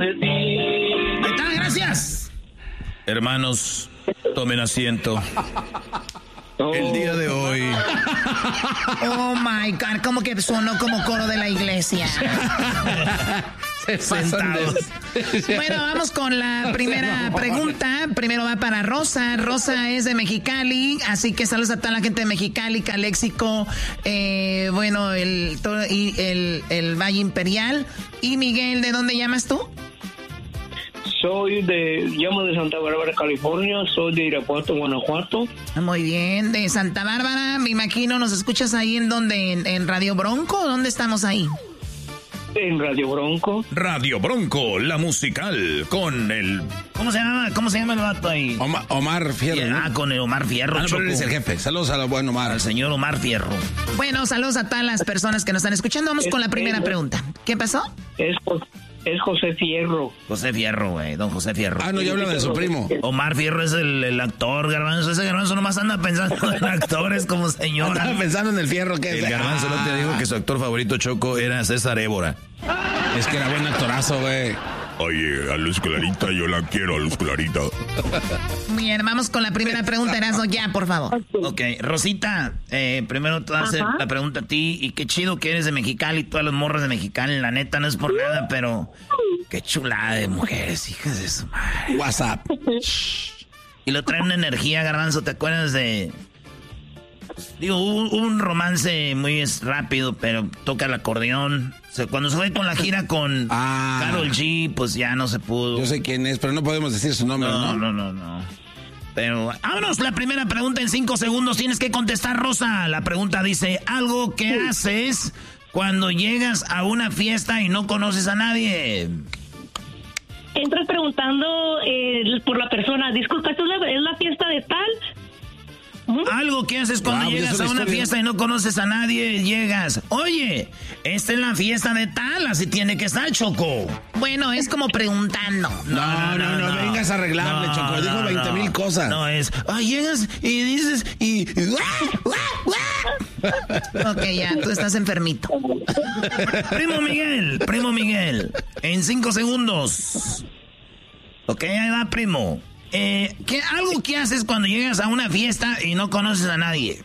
de ti. Ahí está, gracias. Hermanos, tomen asiento. El día de hoy. Oh my God, como que sonó como coro de la iglesia. Sentados. Bueno, vamos con la primera pregunta. Primero va para Rosa. Rosa es de Mexicali, así que saludos a toda la gente de Mexicali, Caléxico, bueno, el Valle Imperial. Y Miguel, ¿de dónde llamas tú? Llamo de Santa Bárbara, California, soy de Irapuato, Guanajuato. Muy bien, de Santa Bárbara, me imagino, ¿nos escuchas ahí en donde? ¿En Radio Bronco? ¿Dónde estamos ahí? En Radio Bronco. Radio Bronco, la musical, con el... ¿Cómo se llama el vato ahí? Omar Fierro, ¿no? Ah, con el Omar Fierro. Ah, no, pero él es el jefe. Saludos al buen Omar. Al señor Omar Fierro. Bueno, saludos a todas las personas que nos están escuchando. Vamos con la primera pregunta. ¿Qué pasó? Es José Fierro. José Fierro, güey, don José Fierro. Ah, no, yo hablo de su primo. Omar Fierro es el actor, Garbanzo. Ese Garbanzo nomás anda pensando en actores como señora. Estaba pensando en el Fierro que El Garbanzo no te dijo que su actor favorito, Choco, era César Évora. Es que era buen actorazo, güey. Oye, a Luz Clarita, yo la quiero, a Luz Clarita. Bien, vamos con la primera pregunta, Erasmo, ya, por favor. Ok, Rosita, primero te voy a hacer la pregunta a ti. Y qué chido que eres de Mexicali, todas las morras de Mexicali. La neta, no es por nada, pero qué chulada de mujeres, hijas de su madre. WhatsApp. Y lo traen una energía, Garbanzo, ¿te acuerdas de...? Digo, hubo un romance muy rápido, pero toca el acordeón. O sea, cuando se fue con la gira con Karol G, pues ya no se pudo. Yo sé quién es, pero no podemos decir su nombre, ¿no? No. Pero vámonos, la primera pregunta en 5 segundos. Tienes que contestar, Rosa. La pregunta dice, algo que haces cuando llegas a una fiesta y no conoces a nadie. Entras preguntando por la persona. Disculpa, ¿esto es la fiesta de tal? Algo que haces cuando llegas a una fiesta y no conoces a nadie, llegas. Oye, esta es la fiesta de tal, así tiene que estar, Choco. Bueno, es como preguntando. No vengas a arreglarle, Choco. Dijo 20,000 cosas. No es, llegas y dices y... Ok, ya, tú estás enfermito. Primo Miguel, en 5 segundos. Ok, ahí va, primo. Algo que haces cuando llegas a una fiesta y no conoces a nadie.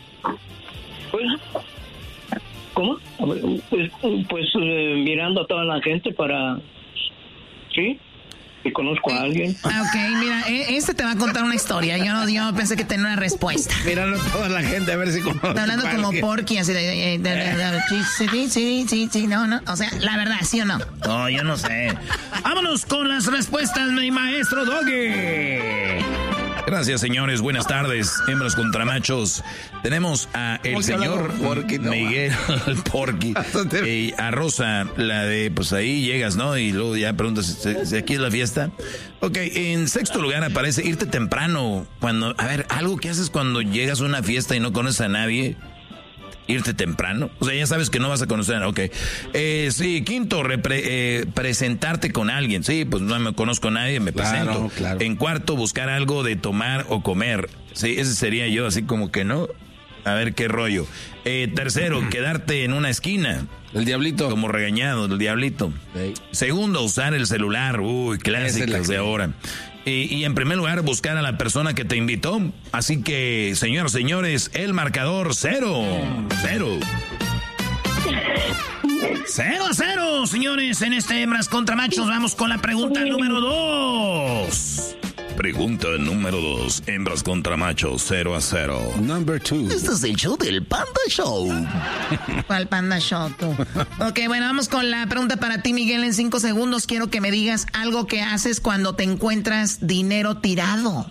¿Cómo? Pues mirando a toda la gente para... ¿Sí? Si conozco a alguien. Ok, mira, este te va a contar una historia. Yo pensé que tenía una respuesta. Mirando a toda la gente a ver si conozco. Está hablando como Porky, así de sí, no. O sea, la verdad, ¿sí o no? No, yo no sé. Vámonos con las respuestas, mi maestro Doggy. Gracias, señores. Buenas tardes. Hembras contra machos. Tenemos a el señor Miguel Porky. Y a Rosa, la de, pues ahí llegas, ¿no? Y luego ya preguntas si aquí es la fiesta. Ok, en sexto lugar aparece irte temprano. Algo que haces cuando llegas a una fiesta y no conoces a nadie. Irte temprano. O sea, ya sabes que no vas a conocer. Ok. Sí, quinto, presentarte con alguien. Sí, pues no me conozco a nadie, me presento. Claro. En cuarto, buscar algo de tomar o comer. Sí, ese sería yo, así como que no. A ver qué rollo. Tercero, quedarte en una esquina. El diablito. Como regañado, el diablito. Sí. Segundo, usar el celular. Uy, clásicas de ahora. Y en primer lugar, buscar a la persona que te invitó. Así que, señores, el marcador 0-0. 0-0, señores. En este Hembras contra Machos vamos con la pregunta número 2. Pregunta número 2. Hembras contra Machos, 0-0. Number 2. Este es el show del Panda Show. ¿Cuál Panda Show, tú? Ok, bueno, vamos con la pregunta para ti, Miguel. En 5 segundos quiero que me digas algo que haces cuando te encuentras dinero tirado.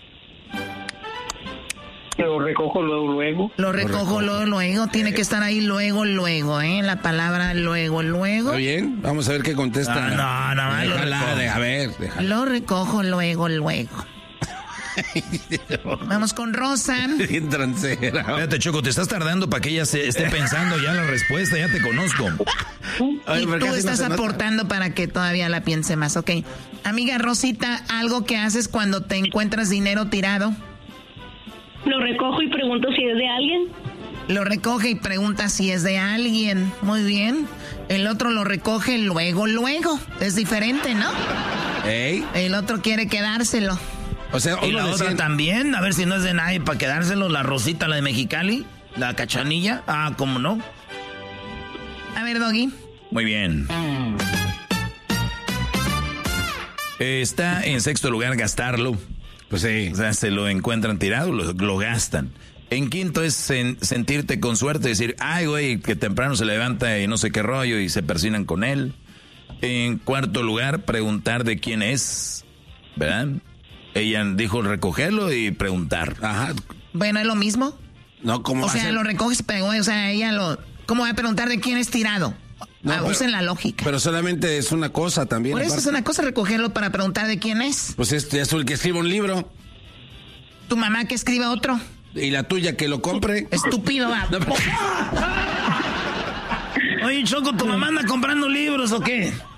Lo recojo luego. Lo recojo luego. Tiene que estar ahí luego, La palabra luego. ¿Está bien? Vamos a ver qué contesta. No. Déjala. Lo recojo luego. Vamos con Rosa. Bien transera. Espérate, Choco, te estás tardando para que ella se esté pensando ya la respuesta, ya te conozco. Y tú estás aportando para que todavía la piense más, ok. Amiga Rosita, algo que haces cuando te encuentras dinero tirado. Lo recojo y pregunto si es de alguien. Lo recoge y pregunta si es de alguien. Muy bien. El otro lo recoge luego. Es diferente, ¿no? ¿Ey? El otro quiere quedárselo. O sea, y la otra también, a ver si no es de nadie para quedárselo. La Rosita, la de Mexicali, la Cachanilla. Ah, ¿cómo no? A ver, Doggy. Muy bien. Está en sexto lugar gastarlo. Pues sí. O sea, se lo encuentran tirado, lo gastan. En quinto es sentirte con suerte, decir, ay, güey, que temprano se levanta y no sé qué rollo y se persinan con él. En cuarto lugar, preguntar de quién es, ¿verdad? Ella dijo recogerlo y preguntar. Ajá. Bueno, ¿es lo mismo? No, ¿cómo? O sea, lo recoges, pero, o sea, ella lo... ¿Cómo va a preguntar de quién es tirado? No, usen la lógica. Pero solamente es una cosa también. Por eso aparte. es una cosa recogerlo para preguntar de quién es. Pues es el que escribe un libro. Tu mamá que escriba otro. Y la tuya que lo compre. Estúpido, va. Oye, Choco, ¿tu mamá anda comprando libros o qué?